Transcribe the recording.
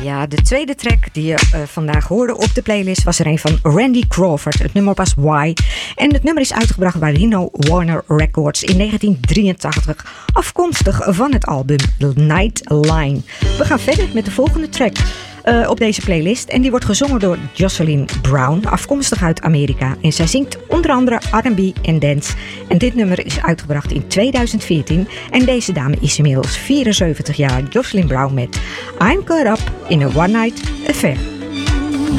Ja, de tweede track die je vandaag hoorde op de playlist was er een van Randy Crawford. Het nummer was Why. En het nummer is uitgebracht bij Rhino Warner Records in 1983. Afkomstig van het album Nightline. We gaan verder met de volgende track op deze playlist. En die wordt gezongen door Jocelyn Brown, afkomstig uit Amerika. En zij zingt onder andere R&B en dance. En dit nummer is uitgebracht in 2014. En deze dame is inmiddels 74 jaar. Jocelyn Brown met I'm Caught Up in a One Night Affair.